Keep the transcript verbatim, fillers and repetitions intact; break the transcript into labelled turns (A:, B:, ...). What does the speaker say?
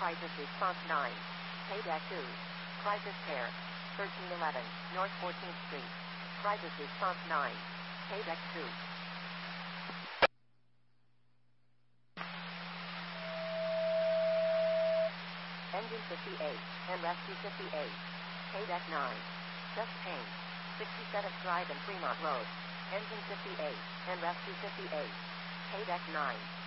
A: Crisis Response nine. Payback two. Crisis Care. thirteen eleven North fourteenth Street. Crisis Response nine. Payback two. Engine fifty-eight and Rescue fifty-eight. Payback nine. Just change. sixty-seventh Drive and Fremont Road. Engine fifty-eight and Rescue fifty-eight. Payback nine.